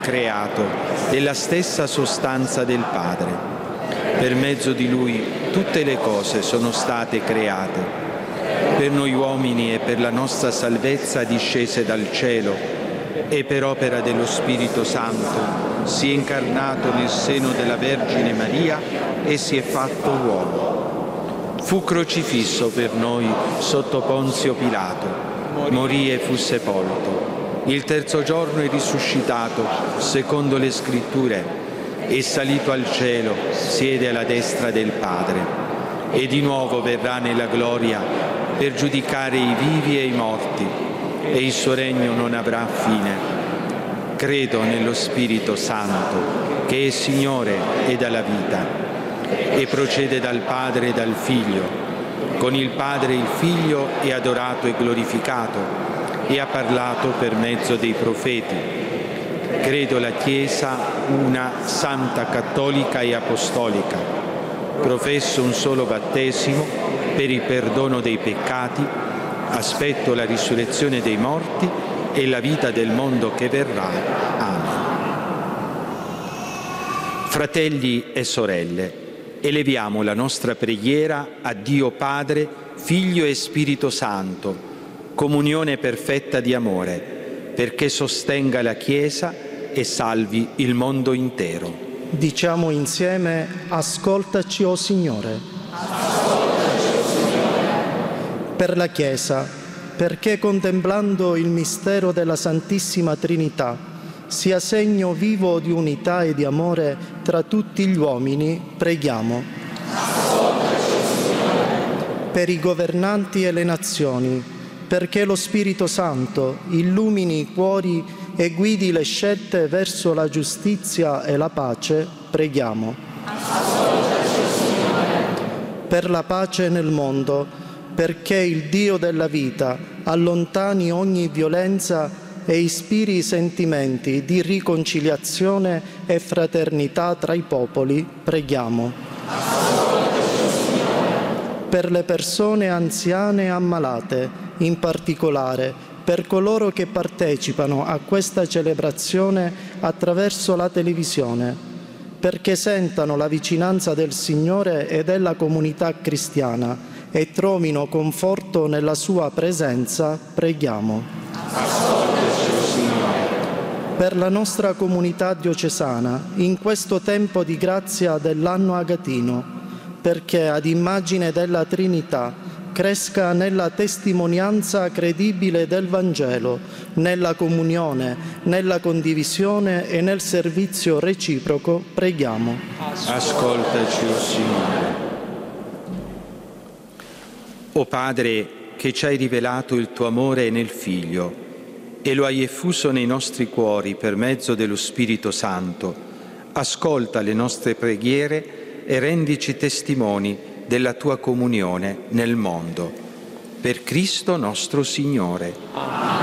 creato della stessa sostanza del Padre. Per mezzo di Lui tutte le cose sono state create. Per noi uomini e per la nostra salvezza discese dal cielo e per opera dello Spirito Santo si è incarnato nel seno della Vergine Maria e si è fatto uomo. Fu crocifisso per noi sotto Ponzio Pilato, morì e fu sepolto. Il terzo giorno è risuscitato, secondo le Scritture, è salito al cielo, siede alla destra del Padre, e di nuovo verrà nella gloria per giudicare i vivi e i morti, e il suo regno non avrà fine. Credo nello Spirito Santo, che è Signore e dà la vita, e procede dal Padre e dal Figlio. Con il Padre il Figlio è adorato e glorificato, e ha parlato per mezzo dei profeti. Credo la Chiesa una, santa, cattolica e apostolica. Professo un solo battesimo per il perdono dei peccati. Aspetto la risurrezione dei morti e la vita del mondo che verrà. Amen. Fratelli e sorelle, eleviamo la nostra preghiera a Dio Padre, Figlio e Spirito Santo, comunione perfetta di amore, perché sostenga la Chiesa e salvi il mondo intero. Diciamo insieme: ascoltaci, o Signore. Per la Chiesa, perché contemplando il mistero della Santissima Trinità sia segno vivo di unità e di amore tra tutti gli uomini, preghiamo. Per i governanti e le nazioni, perché lo Spirito Santo illumini i cuori e guidi le scelte verso la giustizia e la pace, preghiamo. Per la pace nel mondo, perché il Dio della vita allontani ogni violenza e ispiri sentimenti di riconciliazione e fraternità tra i popoli, preghiamo. Per le persone anziane e ammalate, in particolare per coloro che partecipano a questa celebrazione attraverso la televisione, perché sentano la vicinanza del Signore e della comunità cristiana e trovino conforto nella sua presenza, preghiamo. Per la nostra comunità diocesana, in questo tempo di grazia dell'anno agatino, perché ad immagine della Trinità cresca nella testimonianza credibile del Vangelo, nella comunione, nella condivisione e nel servizio reciproco, preghiamo. Ascoltaci, o Signore. O Padre, che ci hai rivelato il tuo amore nel Figlio e lo hai effuso nei nostri cuori per mezzo dello Spirito Santo, ascolta le nostre preghiere e rendici testimoni della tua comunione nel mondo. Per Cristo nostro Signore. Amen.